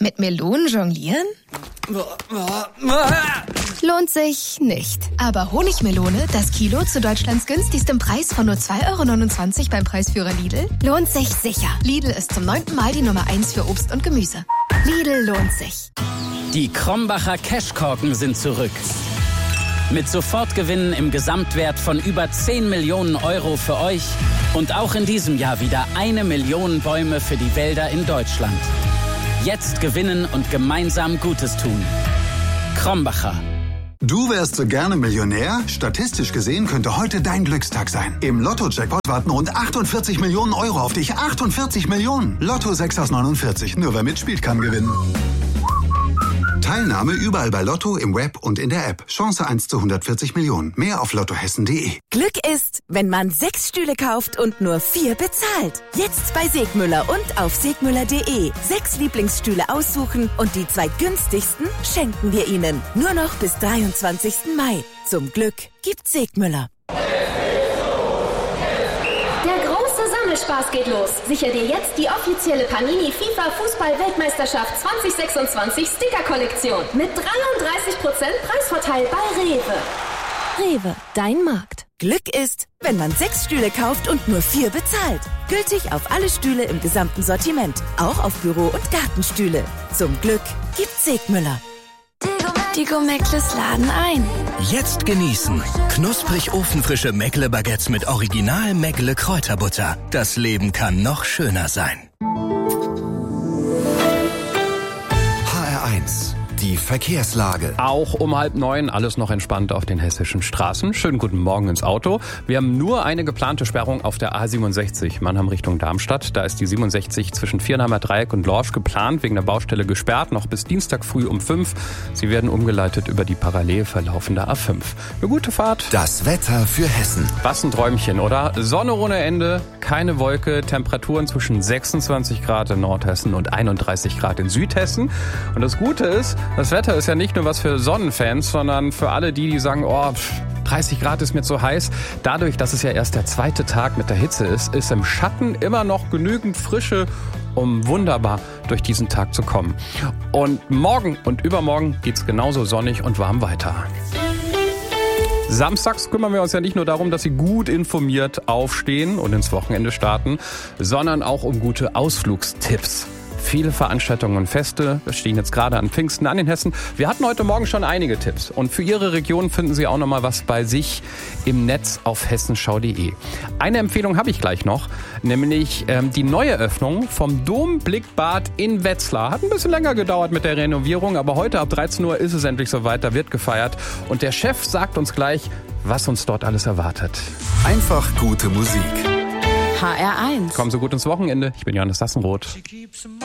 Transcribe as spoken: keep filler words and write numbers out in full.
Mit Melonen jonglieren? Lohnt sich nicht. Aber Honigmelone, das Kilo zu Deutschlands günstigstem Preis von nur zwei Euro neunundzwanzig beim Preisführer Lidl, lohnt sich sicher. Lidl ist zum neunten Mal die Nummer eins für Obst und Gemüse. Lidl lohnt sich. Die Krombacher Cashkorken sind zurück. Mit Sofortgewinnen im Gesamtwert von über zehn Millionen Euro für euch und auch in diesem Jahr wieder eine Million Bäume für die Wälder in Deutschland. Jetzt gewinnen und gemeinsam Gutes tun. Krombacher. Du wärst so gerne Millionär? Statistisch gesehen könnte heute dein Glückstag sein. Im Lotto-Jackpot warten rund achtundvierzig Millionen Euro auf dich. achtundvierzig Millionen! Lotto sechs aus neunundvierzig. Nur wer mitspielt, kann gewinnen. Teilnahme überall bei Lotto, im Web und in der App. Chance eins zu hundertvierzig Millionen. Mehr auf lottohessen punkt de. Glück ist, wenn man sechs Stühle kauft und nur vier bezahlt. Jetzt bei Segmüller und auf segmüller punkt de. Sechs Lieblingsstühle aussuchen und die zwei günstigsten schenken wir Ihnen. Nur noch bis dreiundzwanzigsten Mai. Zum Glück gibt Segmüller. Spaß geht los. Sicher dir jetzt die offizielle Panini FIFA Fußball-Weltmeisterschaft zwanzig sechsundzwanzig Sticker-Kollektion mit dreiunddreißig Prozent Preisvorteil bei Rewe. Rewe, dein Markt. Glück ist, wenn man sechs Stühle kauft und nur vier bezahlt. Gültig auf alle Stühle im gesamten Sortiment, auch auf Büro- und Gartenstühle. Zum Glück gibt Segmüller. Die Go-Meckles laden ein. Jetzt genießen. Knusprig ofenfrische Meckle-Baguettes mit original Meckle Kräuterbutter. Das Leben kann noch schöner sein. H R eins. Die Verkehrslage. Auch um halb neun, alles noch entspannt auf den hessischen Straßen. Schönen guten Morgen ins Auto. Wir haben nur eine geplante Sperrung auf der A siebenundsechzig, Mannheim Richtung Darmstadt. Da ist die siebenundsechzig zwischen Vierenheimer Dreieck und Lorsch geplant, wegen der Baustelle gesperrt, noch bis Dienstag früh um fünf. Sie werden umgeleitet über die parallel verlaufende A fünf. Eine gute Fahrt. Das Wetter für Hessen. Was ein Träumchen, oder? Sonne ohne Ende, keine Wolke, Temperaturen zwischen sechsundzwanzig Grad in Nordhessen und einunddreißig Grad in Südhessen. Und das Gute ist, das Wetter ist ja nicht nur was für Sonnenfans, sondern für alle die, die sagen, oh, dreißig Grad ist mir zu heiß. Dadurch, dass es ja erst der zweite Tag mit der Hitze ist, ist im Schatten immer noch genügend Frische, um wunderbar durch diesen Tag zu kommen. Und morgen und übermorgen geht's genauso sonnig und warm weiter. Samstags kümmern wir uns ja nicht nur darum, dass Sie gut informiert aufstehen und ins Wochenende starten, sondern auch um gute Ausflugstipps. Viele Veranstaltungen und Feste stehen jetzt gerade an Pfingsten an in Hessen. Wir hatten heute Morgen schon einige Tipps. Und für Ihre Region finden Sie auch noch mal was bei sich im Netz auf hessenschau punkt de. Eine Empfehlung habe ich gleich noch, nämlich ähm, die Neueröffnung vom Domblickbad in Wetzlar. Hat ein bisschen länger gedauert mit der Renovierung, aber heute ab dreizehn Uhr ist es endlich soweit, da wird gefeiert. Und der Chef sagt uns gleich, was uns dort alles erwartet. Einfach gute Musik. H R eins. Kommen Sie gut ins Wochenende. Ich bin Johannes Sassenroth.